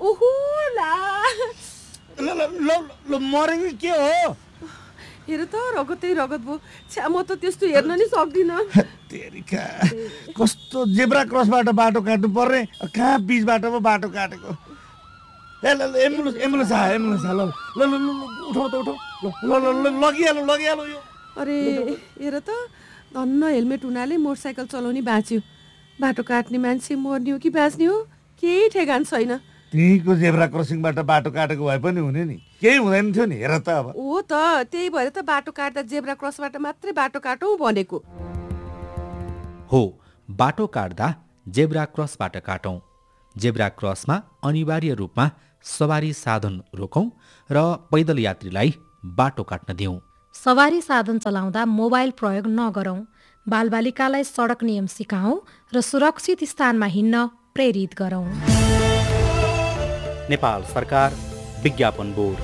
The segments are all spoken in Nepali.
ओहो ला ल मरेको के हो? हेर त रगतै रगत भयो। छ्या म त त्यस्तो हेर्न नि सक्दिनँ। तेरिका कस्तो जेब्रा क्रसबाट बाटो काट्नु पर्ने, कहाँ बिचबाट पो बाटो काटेको। ए ल एम्बुलेन्स आयो ल ल ल ल उठाउ त उठाउ ल लगिहाल्नु यो। अरे हेर त धन्न हेलमेट हुनाले मोटरसाइकल चलाउने बाँच्यो। बाटो काट्ने मान्छे मर्ने हो कि बाँच्ने हो केही ठेगान छैन। त्यहीँको जेब्रा क्रसिङबाट बाटो काटेको भए पनि हुने नि, केही हुँदैन थियो नि। हेर त अब हो त त्यही भएर त बाटो काट्दा जेब्रा क्रसबाट मात्रै बाटो काटौँ भनेको हो। बाटो काट्दा जेब्रा क्रसबाट काटौँ। जेब्रा क्रसमा अनिवार्य रूपमा सवारी साधन रोकौँ र पैदल यात्रीलाई बाटो काट्न दिउँ। सवारी साधन चलाउँदा मोबाइल प्रयोग नगरौँ। बालबालिकालाई सडक नियम सिकाऊँ र सुरक्षित स्थानमा हिँड्न प्रेरित गरौँ। नेपाल सरकार विज्ञापन बोर्ड।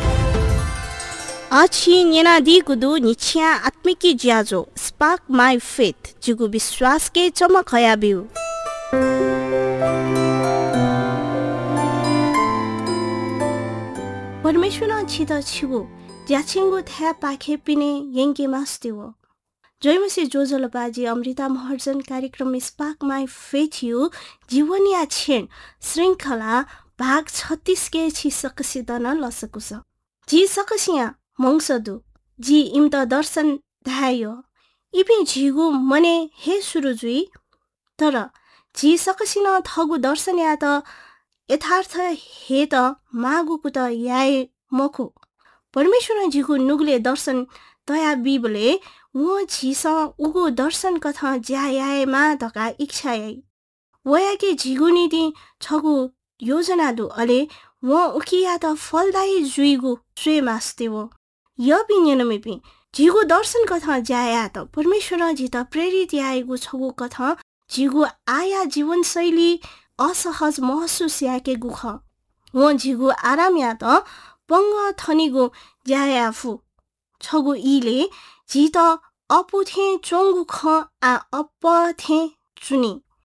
आछि नेना दी गुदु निछ्या आत्मिकी ज्याजो स्पार्क माई फेथ जिगु विश्वास के चमक हया बिउ। परमेश्वर छिद छिगु ज्याछिंगु थ्या पाखे पिने यंके मास्तिव। जयमसी जोजलबाजी अमृता महर्जन कार्यक्रम स्पार्क माई फेथ यु जीवनिया छेन श्रृङ्खला भाग 36 के छि सकसिदन लसकुस। जी सकसिया मंगसदु जी इम त दर्शन धायो इपि झिगु मने हे सुरुजुई। तर जी सकसिन थगु दर्शन या त यथार्थ हे त मागुकु त याए मखु। परमेश्वर झिगु नुगले दर्शन तया बिबले वो झिस उगु दर्शन कथा ज्यायाए मा धका इच्छा याई। वया के झिगु नीति छगु योजना दु अले वो उकिया त फलदायी जुइगु स्वे मास्ते वो। य पिन्यनमेपि झिगु दर्शन कथा ज्याया त परमेश्वर झित प्रेरित याएगु छगु कथा झिगु आया जीवनशैली असहज महसुस याके गुख। वो झिगु आराम या त पंग थनिगु ज्यायाफु छगु इले झित अपुथे चोंगु ख आ अपथे चुनी।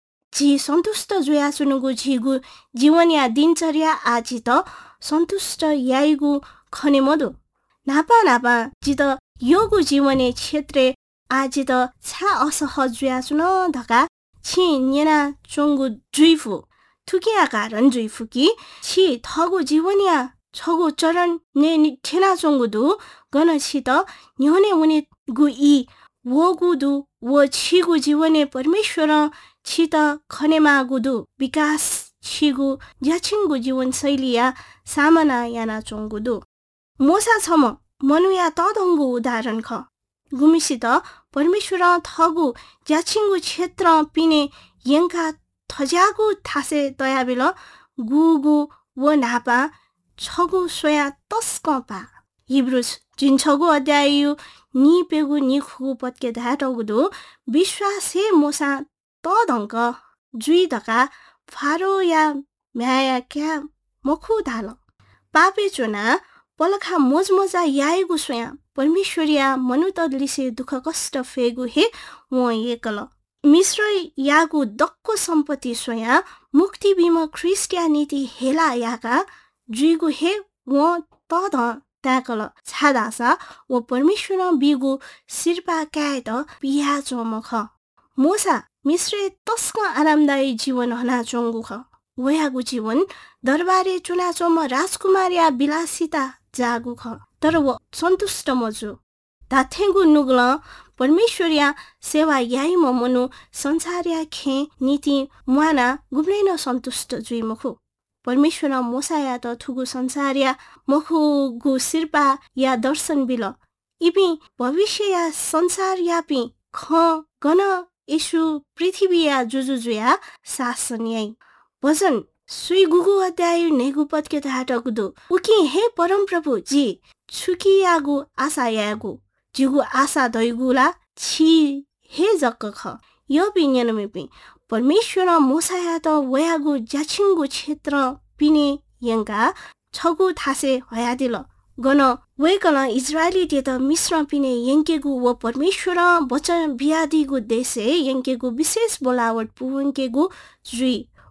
झी सन्तुष्ट जुया चुनुगु झिगु जीवन या दिनचर्या आजि त सन्तुष्ट याइगु खने मदो। नापा नापा जित योगु जीवने क्षेत्रे आजि त छा असहज जुया चुन धका छि नेना चोंगु जुइफु थुकिया कारण जुइफु कि छि थगु जीवनिया छगु चरण ने ठेना चोंगु दु गन छि त न्योने उनी गु इ वगु दु वो छिगु जीवने परमेश्वर छित खनेमा गुदु विकास छिगु ज्याछिंगु जीवन शैलिया सामना याना चोंगुदु। मोसा छम मनुया तदंगु उदाहरण ख। गुमिसित परमेश्वर थगु ज्याछिंगु क्षेत्र पिने यंका थज्यागु थासे तयाबेल गुगु वो नापा छगु सोया तस्कपा। हिब्रुस जिन छगु अध्याय नि पेगु नि खुगु पत्के धाटगुदु विश्वास हे मोसा तदंक जुई धका फारो या म्याया क्या मखु धाल। पापे चुना पलखा मोजमजा याएगु सोया परमेश्वरिया मनुतद लिसे दुख कष्ट फेगु हे वो एकल। मिश्र यागु दक्को सम्पत्ति सोया मुक्ति बिम ख्रिस्टियानिटी हेला याका जुइगु हे वो तद ताकल छादासा वो परमेश्वर बिगु सिरपा काय त पिया चोमख। मोसा मिश्रे तस्क आरामदायी जीवन हना चोंगु ख। वयागु जीवन दरबारे चुनाचोम राजकुमार या विलासिता जागु ख। तर वो सन्तुष्ट मजु धाथेगु नुगल परमेश्वरिया सेवा याई मनु संसारिया खे नीति मुआना गुब्लेन सन्तुष्ट जुइ मखु। परमेश्वर मोसाया त थुगु संसारिया मखु गु सिरपा या दर्शन बिल इपि भविष्य या संसार यापि ख गन यशु पृथ्वी या जुजुजुया शासन याई। भजन सुई गुगु अध्याय नेगु पत्के धाटगुदु उकि हे परम प्रभु जी छुकियागु आशा यागु जिगु आशा दैगुला छि हे जक्क ख। यो पिन्यनमेपि परमेश्वर मोसाया त वयागु ज्याछिंगु क्षेत्र पिने यंगा छगु थासे हयादिल गन वेकल इजरायली त मिश्र पिने यंकेगु व परमेश्वर वचन बियादिगु देशे यंकेगु विशेष बोलावट पुवंकेगु जुई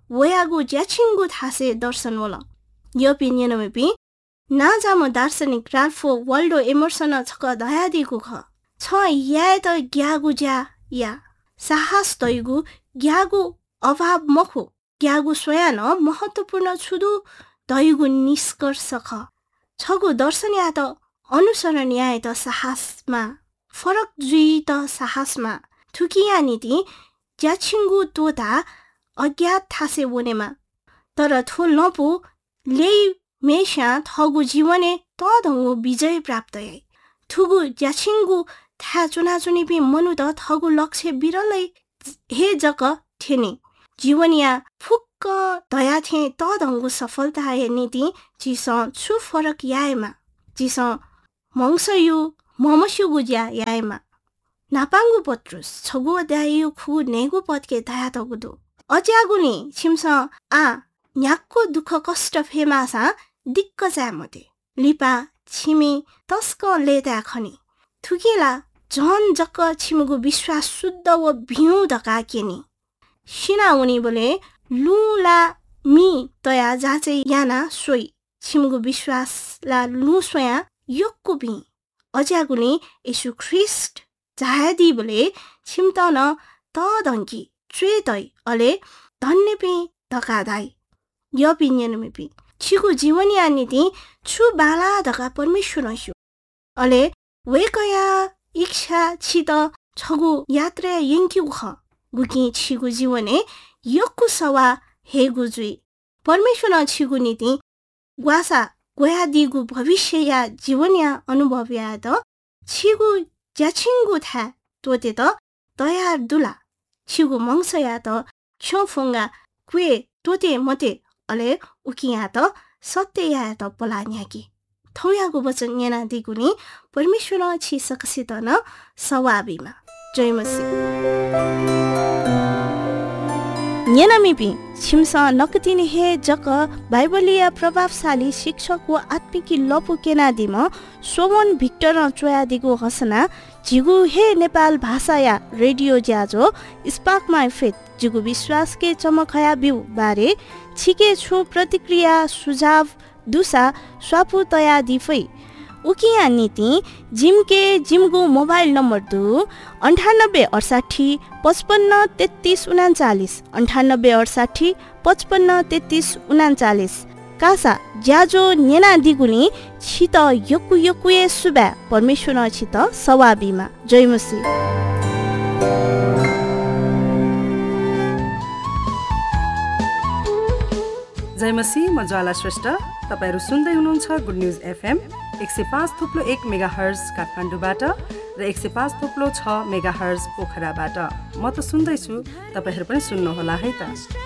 वेयागु ज्याछिङ्गु थासे दर्शन होला यपि नियनमेपि नाजामो दार्शनिक राल्फो वाल्डो एमर्सन छक दयादिगु ख छ या त ग्यागु ज्या या साहस दैगु ग्यागु अभाव मखु ग्यागु स्वयं महत्त्वपूर्ण छुदु दैगु निष्कर्ष ख छगु दर्शन या त अनुसरण या त साहसमा फरक जुई त साहसमा थुकिया नीति ज्याछिङ्गु तोता अज्ञात थासे वनेमा तर थो लपु ले मेशा थगु जीवने त धंगु विजय प्राप्त है थुगु ज्याछिङ्गु था चुनाचुनी पि मनु त थगु लक्ष्य बिरलै हे जक थेनी जीवनिया फुक्क दया थे त धंगु सफलता है नीति चिस छु फरक याएमा चिस मंगसयु ममस्युगु ज्या याएमा नापाङ्गु पत्रुस छगु अध्यायु खु नेगु पदके दया तगुदु अज्यागुनी छिमस आ न्याक्को दुःख कष्ट फेमासा दिक्क जामते लिपा छिमी तस्क लेता खनी थुकिला झन जक्क छिमगु विश्वास शुद्ध व भिउ धका केनी सिना उनी बोले लुला मी तया जाचे याना सोई छिमगु विश्वास ला लु सोया योक्कु बि अज्यागुनी येशु ख्रिस्ट जायदी बोले छिमत न त धंकी च्वे तै अले धन्य पि धका दाई यपिनियनमेपि छिगु जीवनिया नीति छु बाला धका परमेश्वर छु अले वेकया इच्छा छित छगु यात्रा यंक्यु ख गुकी छिगु जीवने यक्कु सवा हेगु जुई परमेश्वर छिगु नीति ग्वासा गोयादिगु भविष्य या जीवनिया अनुभव या त छिगु ज्याछिङ्गु था तोते त तयार दुला छिगु मंस या त छफुङ्गा क्वे तोते मते अले उकिया त सत्य या त पलान्याकी थौयागु वचन याना दिगुनी परमेश्वर छि सकसित न सवाबीमा जय मसी न्यनमिपि छिमस नकतिनी हे जक बाइबलीय प्रभावशाली शिक्षक व आत्मिकी लपु केनादिम सोमन भिक्टर चोयादिगु हसना जिगु हे नेपाल भाषा या रेडियो ज्याजो स्पार्क माई फेथ जिगु विश्वास के चमकया बिउ बारे छिके छु प्रतिक्रिया सुझाव दुसा स्वापु तया दिफै उकिया नीति जिमके जिमगु मोबाइल नम्बर 2 9868 55 33 39 9868 55 33 39 कासा ज्याजो नेना दिगुनी छित यकु यकुए सुबा परमेश्वर छित सवाबीमा जय मसी जय मसी म ज्वाला श्रेष्ठ तपाईहरु सुन्दै हुनुहुन्छ गुड न्यूज एफएम 105.1 मेगाहर्ज काठमाडौँबाट र 105.6 मेगाहर्ज पोखराबाट म त सुन्दैछु तपाईहरु पनि सुन्नु होला है त